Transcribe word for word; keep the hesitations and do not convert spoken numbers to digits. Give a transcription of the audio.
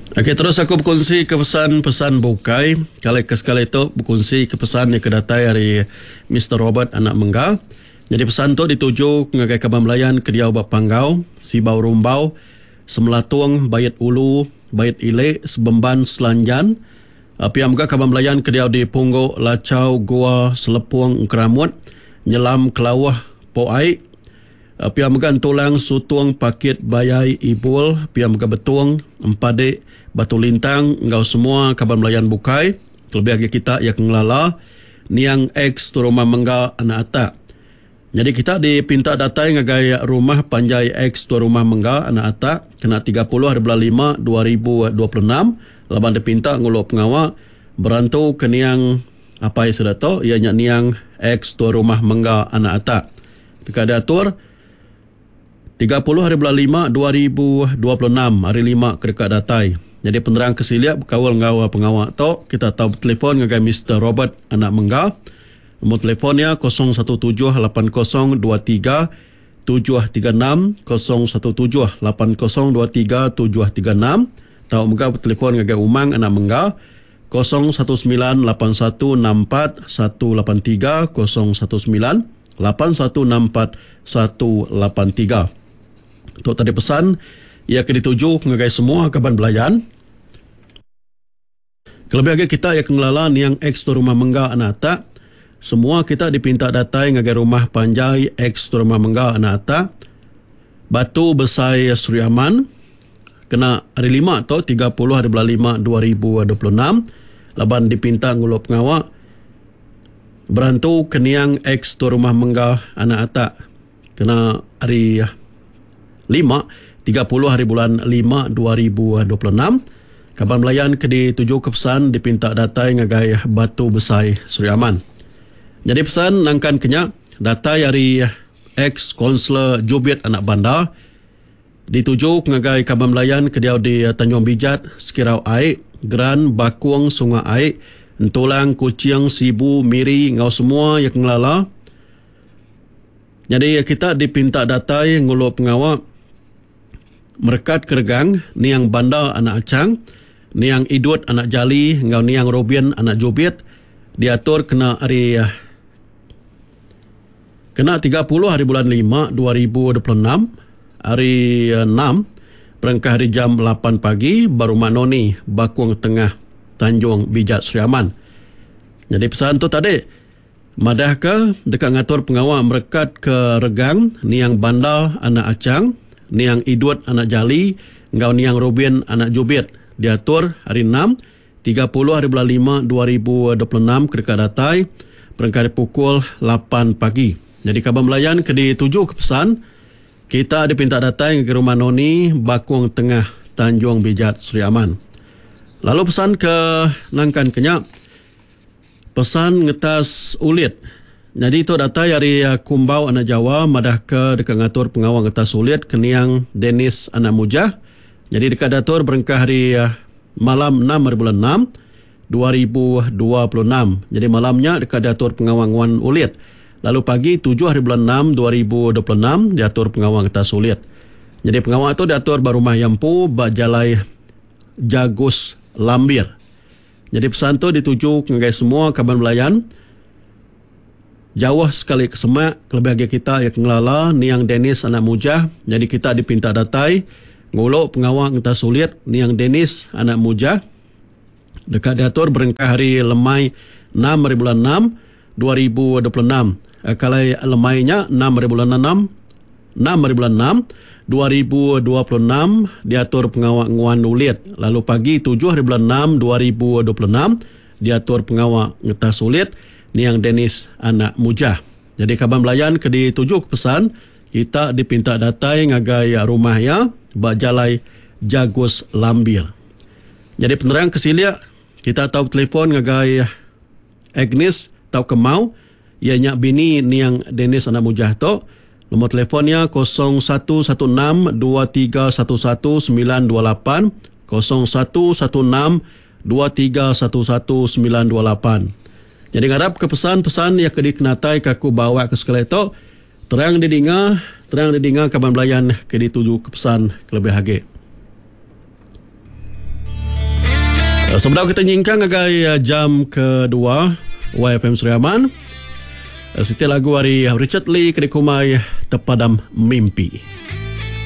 Okey, terus aku berkongsi ke pesan-pesan bukai. Kali ke sekali itu berkongsi ke pesan yang kedatai dari mister Robert anak Mengga. Jadi pesan tu dituju ngagai Kaban Melayan ke Diau Bapanggau, Sibau Rumbau, Semelatung, Bayat Ulu, Bayat Ile, Sebemban, Selanjan. Pihak Mengga Kaban Melayan ke Diau di Punggok, Lacau, Gua, Selepung, Keramut, Nyelam, Kelawah, Poai. Pihak Mengga Tulang, Sutung, Pakit, Bayai, Ibul, Pihak Mengga Betung, Empadek, Batu Lintang, engkau semua Kaban Melayan bukai. Terlebih lagi kita yang ngelala Niang X tu rumah Mengga anak atak. Jadi kita dipinta datai ngagai rumah Panjai X tu rumah Mengga anak atak kena tiga puluh hari bulan lima dua ribu dua puluh enam. Laban dipinta nguluk pengawal berantau ke Niang apa yang sudah tahu ianya Niang X tu rumah Mengga anak atak. Dekat diatur tiga puluh hari bulan lima dua ribu dua puluh enam hari lima ke dekat datai. Jadi penerang kesiliak berkawal ngawa pengawal tu kita tahu telefon ngagai mister Robert anak Mengga. Nombor telefonnya kosong satu tujuh lapan kosong dua tiga tujuh tiga enam kosong satu tujuh lapan kosong dua tiga tujuh tiga enam. Tahu Mengga telefon ngagai Umang anak Mengga kosong satu sembilan lapan satu enam empat satu lapan tiga kosong satu sembilan lapan satu enam empat satu lapan tiga. Untuk tadi pesan ia akan dituju ngagai semua Kaban Melayan. Kelebih lagi kita yang ngelala Niang X tu rumah Mengga anak atak. Semua kita dipinta datai ngagai rumah Panjai X tu rumah Mengga anak atak. Batu Besai Sri Aman. Kena hari lima tu tiga puluh hari bulan lima dua ribu dua puluh enam. Laban dipinta nguluk pengawak berantu ke Niang X tu rumah Mengga anak atak. Kena hari lima tiga puluh hari bulan lima dua ribu dua puluh enam. Kaban Melayan ke dituju ke pesan dipinta datai ngagai Batu Besai Sri Aman. Jadi pesan nangkan kenyak datai dari ex konselor Jubit anak bandar dituju ngagai Kaban Melayan ke diau di Tanjung Bijat, Sekirau Aik, Geran, Bakung, Sungai Aik, Entulang, Kucing, Sibu, Miri, ngau semua yang ngelala. Jadi kita dipinta datai nguluk pengawak Merekat Keregang, Niang Bandar anak Acang, Niang Idut anak Jali, ngau Niang Robin anak Jubit. Diatur kena hari kena tiga puluh hari bulan lima dua ribu dua puluh enam. Hari enam berangkat hari jam lapan pagi baru Manoni Bakung Tengah Tanjung Bijat Sri Aman. Jadi pesan tu tadi madah ke dekat ngatur pengawal Merekat ke Regang, Niang Bandar anak Acang, Niang Idut anak Jali, ngau Niang Robin anak Jubit. Diatur hari enam tiga puluh hari bulan lima dua ribu dua puluh enam ke dekat datai berangkat pukul lapan pagi. Jadi Kaban Melayan ke dituju ke pesan kita dipinta datai ke rumah Noni Bakung Tengah Tanjung Bijat Sri Aman. Lalu pesan ke nangkan kenyak pesan ngetas ulit. Jadi itu datai dari Kumbau anak Jawa madah ke dekat ngatur pengawal ngetas ulit ke Niang Dennis anak Mujah. Jadi dekat datur berangkat hari malam enam hari bulan enam dua ribu dua puluh enam. Jadi malamnya dekat datur pengawal Wan Ulit. Lalu pagi tujuh hari bulan enam dua ribu dua puluh enam diatur pengawal ngetas ulit. Jadi pengawal itu diatur Barumah Yampu Bajalai Jagus Lambir. Jadi pesan tu dituju ngagai semua Kaban Melayan. Jauh sekali ke Semak, kelebih lagi kita yang ngelala Niang Dennis anak Mujah. Jadi kita dipinta datai nguluk pengawal ngetas ulit Niang Dennis anak Mujah. Dekat diatur berangkat hari lemai enam hari bulan enam dua ribu dua puluh enam. Kalau lemainya enam hari bulan enam enam hari bulan enam dua ribu dua puluh enam diatur pengawal Nguan Ulit. Lalu pagi tujuh hari bulan enam dua ribu dua puluh enam diatur pengawal ngetas ulit Niang Dennis anak Mujah. Jadi Kaban Melayan ke dituju ke pesan kita dipinta datai ngagai rumahnya Bajalai Jagus Lambir. Jadi penerang kesiliak kita tahu telefon ngagai Agnes tahu kemau ianya bini Niang Dennis anak Mujah tu. Nombor telefonnya kosong satu satu enam dua tiga satu satu sembilan dua lapan kosong satu satu enam dua tiga satu satu sembilan dua lapan. Jadi ngarap ke pesan-pesan yang kedikenatai kaku bawa ke sekali itu terang didinga terang didinga Kaban Melayan ke dituju ke pesan kelebih hage. Uh, Sebenarnya kita nyingkang agai uh, jam kedua Y F M Seriaman. Uh, Setiap lagu hari Richard Lee Kedekumai Terpadam Mimpi.